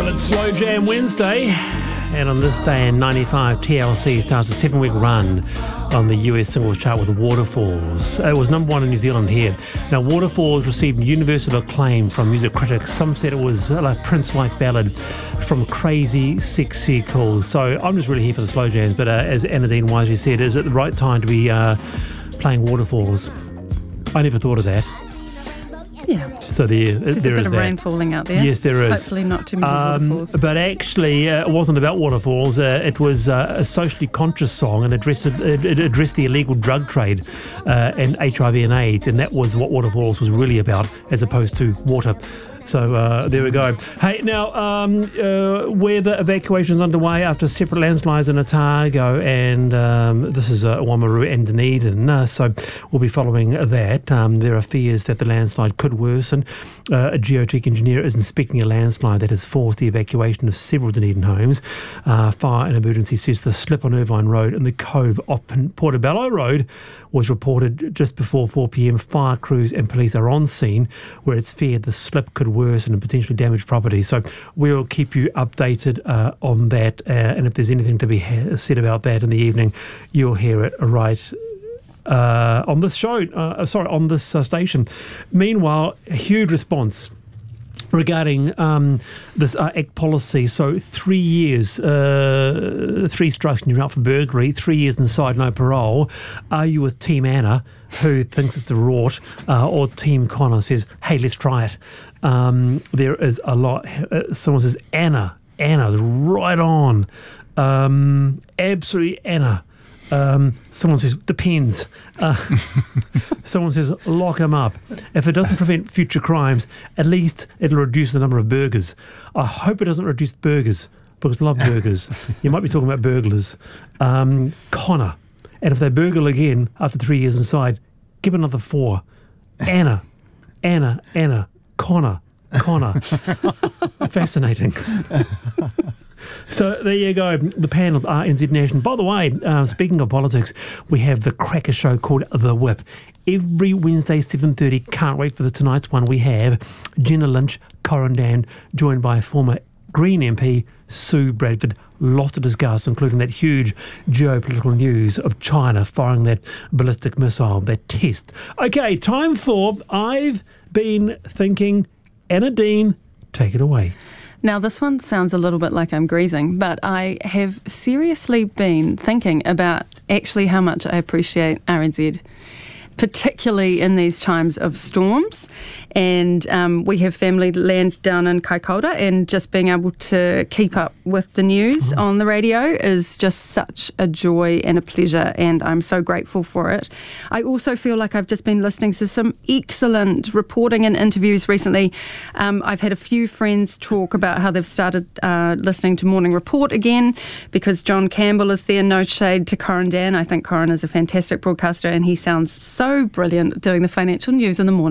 Well, it's Slow Jam Wednesday, and on this day in 95, TLC starts a 7-week run on the US singles chart with Waterfalls. It was number one in New Zealand here. Now, Waterfalls received universal acclaim from music critics. Some said it was a Prince-like ballad from Crazy Sexy Cool. So I'm just really here for the slow jams, but as Anna Dean wisely said, is it the right time to be playing Waterfalls? I never thought of that. Yeah. So there There's is a bit of that. rain falling out there. Yes, there is. Hopefully not too many waterfalls. But actually, it wasn't about waterfalls. It was a socially conscious song, and it addressed the illegal drug trade and HIV and AIDS, and that was what Waterfalls was really about, as opposed to water. So there we go. Hey, now, where the evacuation's underway after separate landslides in Otago, and this is Oamaru and Dunedin, so we'll be following that. There are fears that the landslide could worsen. A geotech engineer is inspecting a landslide that has forced the evacuation of several Dunedin homes. Fire and emergency says the slip on Irvine Road in the Cove off Portobello Road was reported just before 4 p.m. Fire crews and police are on scene, where it's feared the slip could worsen and potentially damage property. So we'll keep you updated on that, and if there's anything to be said about that in the evening, you'll hear it right on this show, on this station. Meanwhile, a huge response regarding this ACT policy. So 3 years, 3 strikes and you're out for burglary, 3 years inside, no parole. Are you with Team Anna, who thinks it's a rort, or Team Connor says, hey, let's try it? There is a lot. Someone says, Anna's right on. Absolutely Anna. Someone says, depends. Someone says, lock him up. If it doesn't prevent future crimes, at least it'll reduce the number of burgers. I hope it doesn't reduce burgers, because I love burgers. You might be talking about burglars. Connor. And if they burgle again after 3 years inside, give another 4. Anna. Connor. Fascinating. So there you go, the panel of RNZ Nation. By the way, speaking of politics, we have the cracker show called The Whip. Every Wednesday, 7:30. Can't wait for tonight's one. We have Jenna Lynch, Corrandan, joined by former Green MP Sue Bradford. Lots to discuss, including that huge geopolitical news of China firing that ballistic missile, that test. Okay, time for I've Been Thinking. Anna Dean, take it away. Now, this one sounds a little bit like I'm greasing, but I have seriously been thinking about actually how much I appreciate RNZ, particularly in these times of storms. And we have family land down in Kaikoura, and just being able to keep up with the news on the radio is just such a joy and a pleasure, and I'm so grateful for it. I also feel like I've just been listening to some excellent reporting and interviews recently. I've had a few friends talk about how they've started listening to Morning Report again, because John Campbell is there. No shade to Corrandan. I think Corran is a fantastic broadcaster, and he sounds so brilliant doing the financial news in the morning.